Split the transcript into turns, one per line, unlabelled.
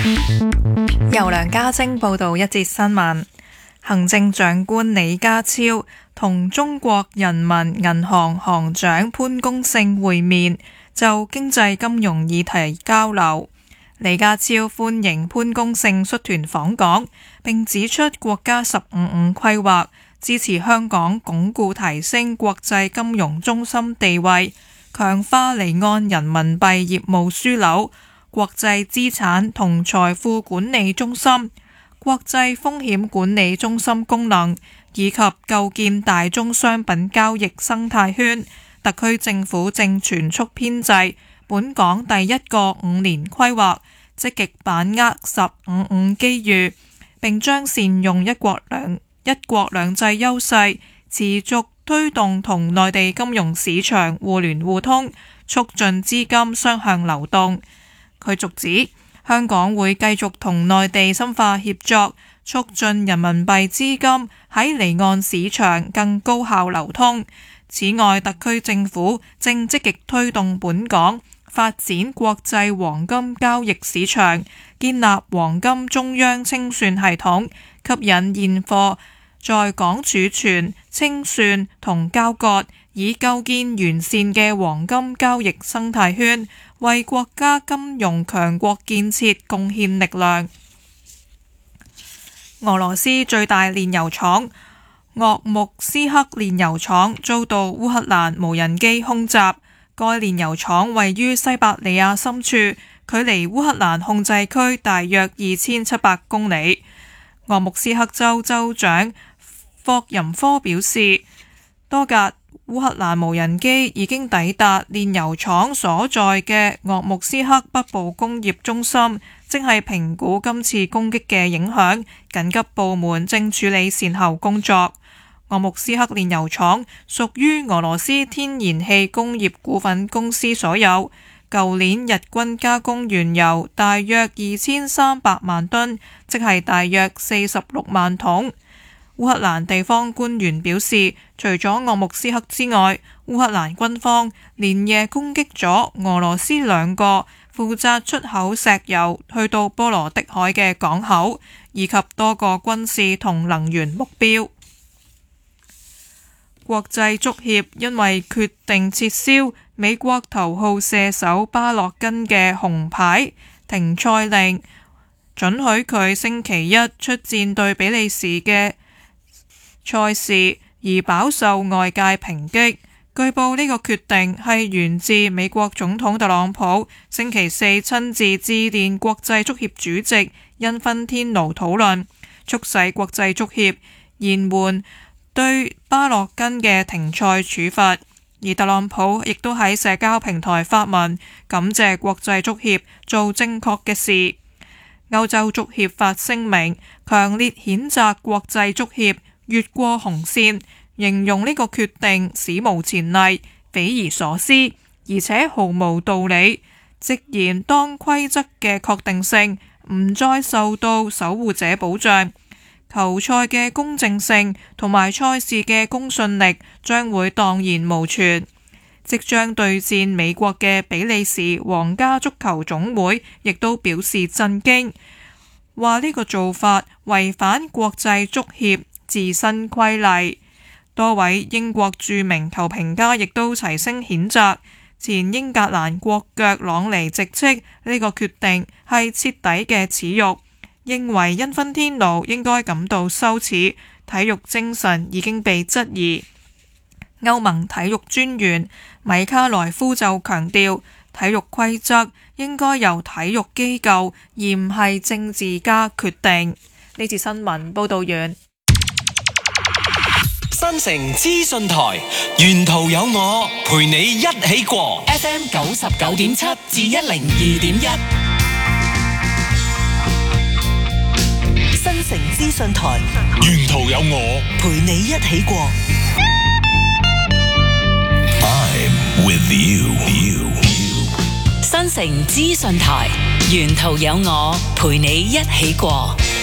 由梁家晶報道一節新聞。行政長官李家超同中國人民銀行行長潘功勝會面，就經濟金融議題交流。李家超歡迎潘功勝率團訪港，並指出國家15+5規劃支持香港鞏固提升國際金融中心地位，強化離岸人民幣業務樞紐、國際資產同財富管理中心、國際風險管理中心功能，以及構建大宗商品交易生態圈。特區政府正全速編製本港第一個5年規劃，積極把握15+5機遇，並將善用一國兩制優勢，持續推動同內地金融市場互聯互通，促進資金雙向流動。佢續指，香港會繼續同內地深化協作，促進人民幣資金喺離岸市場更高效流通。此外，特區政府正積極推動本港發展國際黃金交易市場，建立黃金中央清算系統，吸引現貨在港儲存、清算同交割，以構建完善嘅黃金交易生態圈，為國家金融強國建設貢獻力量。俄羅斯最大煉油廠鄂木斯克煉油廠遭到烏克蘭無人機空襲。該煉油廠位於西伯利亞深處，距離烏克蘭控制區大約2700公里。鄂木斯克州州長霍任科表示，多架烏克蘭無人機已經抵達煉油廠所在嘅鄂木斯克北部工業中心，正係評估今次攻擊嘅影響，緊急部門正處理善後工作。鄂木斯克煉油廠屬於俄羅斯天然氣工業股份公司所有，舊年日均加工原油大約2300萬噸，即係大約46萬桶。烏克蘭地方官員表示，除咗鄂木斯克之外，烏克蘭軍方連夜攻擊咗俄羅斯2個負責出口石油去到波羅的海嘅港口，以及多個軍事同能源目標。國際足協因為決定撤銷美國頭號射手巴洛根嘅紅牌停賽令，准許佢星期一出戰對比利時嘅賽事，而飽受外界抨擊。據報呢個決定係源自美國總統特朗普星期四親自致電國際足協主席因芬天奴討論，促使國際足協延緩對巴洛根嘅停賽處罰。而特朗普亦都喺社交平台發文感謝國際足協做正確嘅事。歐洲足協發聲明，強烈譴責國際足協越過紅線，形容呢個決定史無前例、匪夷所思，而且毫無道理。直言當規則嘅確定性唔再受到守護者保障，球賽嘅公正性同埋賽事嘅公信力將會蕩然無存。即將對戰美國嘅比利時皇家足球總會亦都表示震驚，話呢個做法違反國際足協自身規例。多位英國著名球評家亦都齊聲譴責。前英格蘭國腳朗尼直斥呢個決定係徹底嘅恥辱，認為因芬天奴應該感到羞恥，體育精神已經被質疑。歐盟體育專員米卡萊夫就強調，體育規則應該由體育機構而唔係政治家決定。呢次新聞報道完。
新城資訊台，沿途有我陪你一起過 FM 99.7至102.1。
新城資訊台，
沿途有我
陪你一起過。
I'm with you。
新城資訊台，沿途有我陪你一起過。